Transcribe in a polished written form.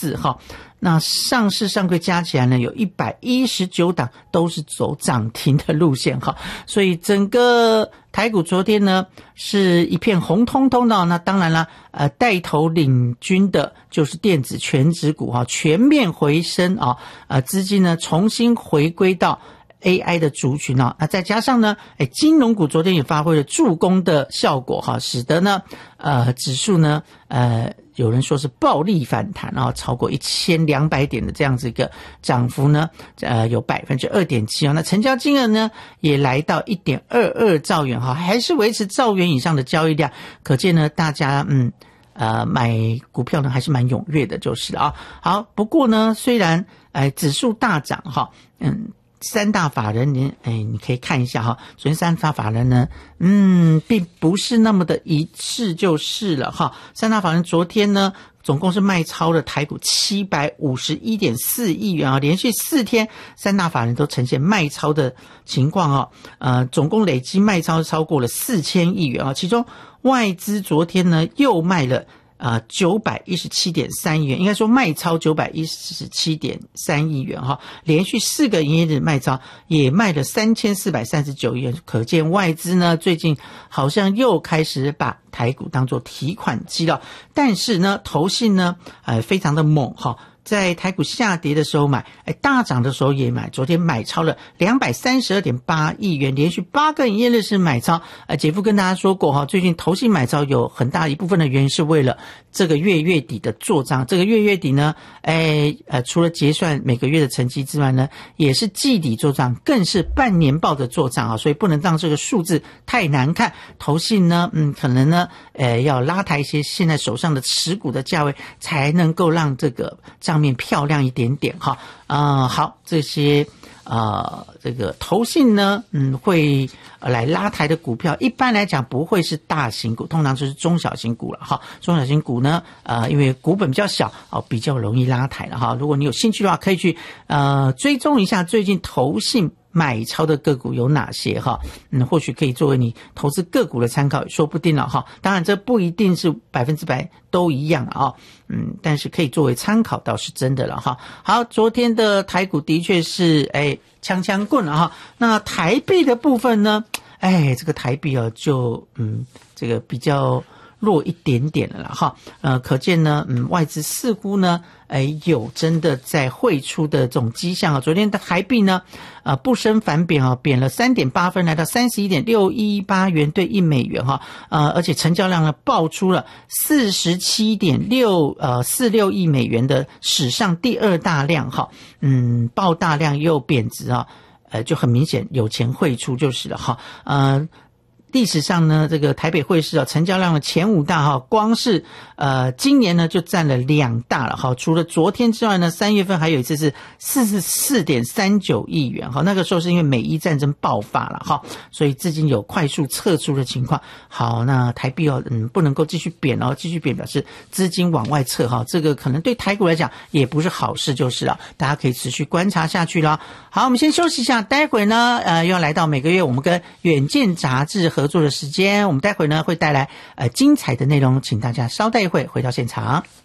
4哈。那上市上柜加起来呢，有119档都是走涨停的路线哈，所以整个台股昨天呢是一片红彤彤的。那当然啦，带头领军的就是电子全指股哈，全面回升啊，资金呢重新回归到AI 的族群啊，那再加上呢，金融股昨天也发挥了助攻的效果哈，使得呢，指数呢，有人说是暴力反弹啊，超过1200点的这样子一个涨幅呢，有 2.7% 哦。那成交金额呢，也来到 1.22 兆元哈，还是维持兆元以上的交易量，可见呢，大家买股票呢还是蛮踊跃的，就是了啊。好，不过呢，虽然指数大涨哈，三大法人你可以看一下哈，昨天三大法人呢，并不是那么的一致就是了哈。三大法人昨天呢，总共是卖超了台股751.4亿元啊，连续4天三大法人都呈现卖超的情况啊，总共累积卖超超过了4000亿元啊，其中外资昨天呢又卖了917.3亿元，应该说卖超917.3亿元哈，连续4个营业日卖超，也卖了3439亿元，可见外资呢最近好像又开始把台股当作提款机了。但是呢，投信呢非常的猛哈，在台股下跌的时候买，大涨的时候也买，昨天买超了232.8亿元，连续8个营业日是买超。姐夫跟大家说过哈，最近投信买超有很大一部分的原因是为了这个月底的做账。这个月底呢，除了结算每个月的成绩之外呢，也是季底做账，更是半年报的做账啊，所以不能让这个数字太难看。投信呢，可能呢，要拉抬一些现在手上的持股的价位，才能够让这个账面漂亮一点点哈。好，这些这个投信呢，会来拉抬的股票，一般来讲不会是大型股，通常就是中小型股了哈。中小型股呢，因为股本比较小比较容易拉抬了哈。如果你有兴趣的话，可以去追踪一下最近投信买超的个股有哪些哈，或许可以作为你投资个股的参考，说不定了哈。当然这不一定是100%都一样啊，但是可以作为参考倒是真的了哈。好，昨天的台股的确是枪枪棍了哈。那台币的部分呢，这个台币就这个比较弱一点点了啦哈。可见呢，外资似乎呢有真的在汇出的这种迹象啊。昨天的台币呢不升反贬啊，贬了 3.8 分，来到 31.618 元兑1美元哈。而且成交量呢爆出了 47.46 亿美元的史上第2大量哈。爆大量又贬值啊，就很明显有钱汇出就是了哈。历史上呢，这个台北汇市成交量的前5大哈，光是今年呢就占了2大了哈。除了昨天之外呢，3月份还有一次是 44.39 亿元哈，那个时候是因为美伊战争爆发了哈，所以资金有快速撤出的情况。好，那台币不能够继续贬继续贬表示资金往外撤哈，这个可能对台股来讲也不是好事就是了，大家可以持续观察下去了。好，我们先休息一下，待会呢又要来到每个月我们跟远见杂志合作的时间，我们待会呢会带来精彩的内容，请大家稍待一会回到现场。